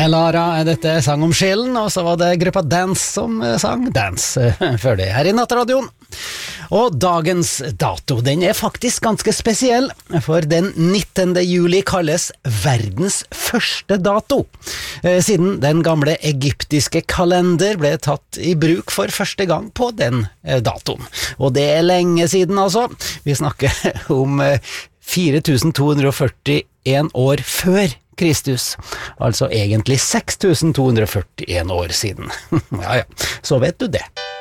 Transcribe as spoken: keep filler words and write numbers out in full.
Lara, dette sang om sjelen, og så var det gruppa Dance som sang Dance før det her i Nattradioen. Og dagens dato, den er faktisk ganske spesiell, for den nittende juli kalles verdens første dato, siden den gamle egyptiske kalender ble tatt i bruk for første gang på den datoen. Og det er lenge siden altså, vi snakker om fire tusen to hundre førtien år før Kristus, altså egentlig seks tusen to hundre førtien år siden. Ja, ja, så vet du det.